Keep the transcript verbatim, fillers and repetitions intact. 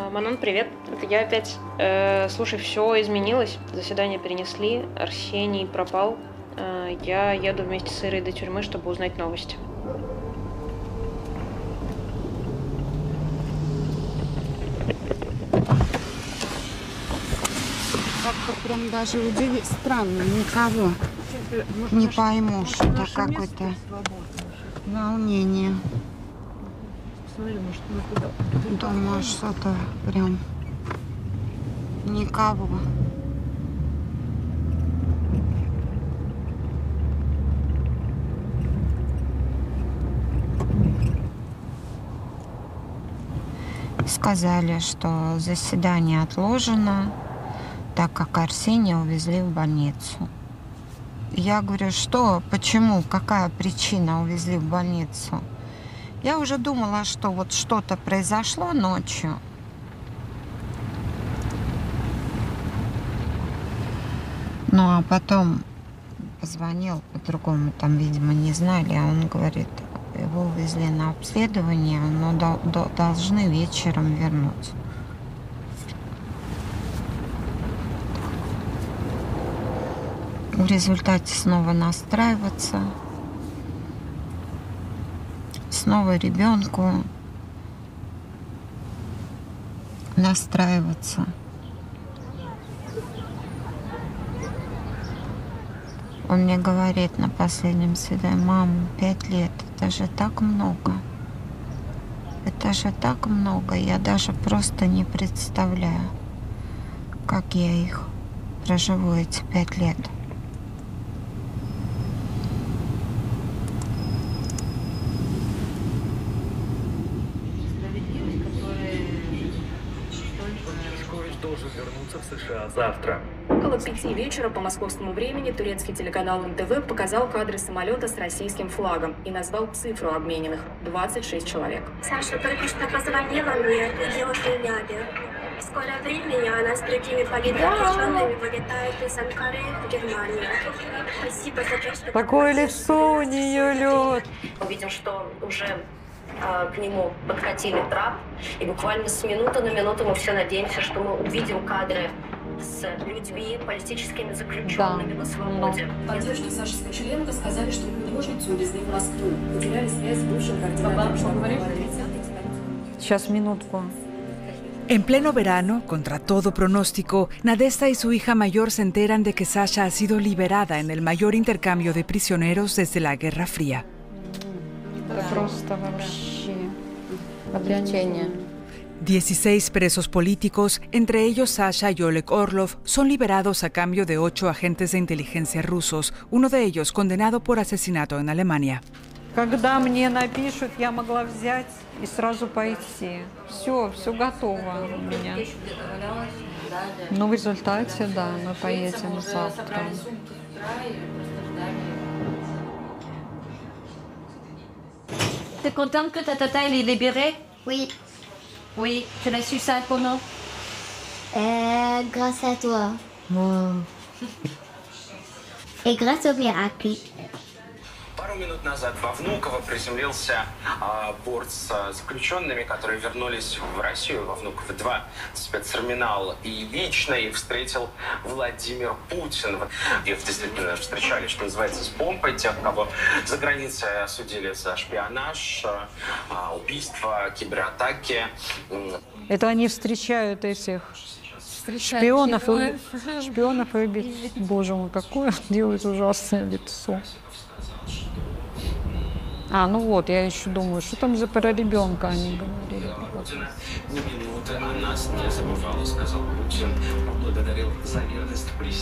Манон, привет. Это я опять. Э, слушай, все изменилось. Заседание перенесли. Арсений пропал. Э, я еду вместе с Ирой до тюрьмы, чтобы узнать новости. Как-то прям даже удивительно. Странно, никого. Не пойму, что это какое-то волнение. Думаю, что-то прям никого. Сказали, что заседание отложено, так как Арсения увезли в больницу. Я говорю, что, почему, какая причина увезли в больницу? Я уже думала, что вот что-то произошло ночью. Ну, а потом позвонил по-другому, там, видимо, не знали, а он говорит, его увезли на обследование, но до, до, должны вечером вернуть. В результате снова настраиваться. Снова ребенку настраиваться. Он мне говорит на последнем свидании: мам, пять лет, это же так много. Это же так много. Я даже просто не представляю, как я их проживу, эти пять лет. Должен вернуться в США завтра. Около пяти вечера по московскому времени турецкий телеканал эн тэ вэ показал кадры самолета с российским флагом и назвал цифру обмененных – двадцать шесть человек. Саша только что позвонила мне, ее в Ряде. В скором времени она с другими политзаключенными вылетает из Анкары в Германию. Спасибо за то, что... Такое лицо у нее, лед. Увидел, что уже к нему подкатили трап, и буквально с минуты на минуту мы все надеемся, что мы увидим кадры с людьми, политическими заключенными, да, на свободе. Поддержки Саши Скочеленко сказали, что художницу увезли в Москву. Потеряли связь с бывшим координатором штаба. Сейчас, минутку. En pleno verano, contra todo pronóstico, Nadezhda y su hija mayor se enteran de que Sasha ha sido liberada en el mayor intercambio de prisioneros desde la Guerra Fría. Просто вообще облегчение. dieciséis presos políticos, entre ellos Sasha y Oleg Orlov, son liberados a cambio de ocho agentes de inteligencia rusos, uno de ellos condenado por asesinato en Alemania. Когда мне напишут, я могла взять и сразу пойти. Все, все готово у меня. Но в результате, да, мы поедем завтра. T'es contente que ta tata elle est libérée? Oui, Oui. Tu l'as su ça comment? euh, grâce à toi. Et grâce au miracle. Пару минут назад во Внуково приземлился а, борт с а, заключенными, которые вернулись в Россию, во Внуково-два, спецтерминал. И лично их встретил Владимир Путин. Их действительно встречали, что называется, с помпой. Тех, кого за границей осудили за шпионаж, а, убийства, кибератаки. Это они встречают этих шпионов, и, шпионов и убийц. Боже мой, какое делает ужасное лицо. А, ну вот, я еще думаю, что там за про ребенка они говорили. Ни минуты о нас не забывал, сказал Путин. Поблагодарил за верность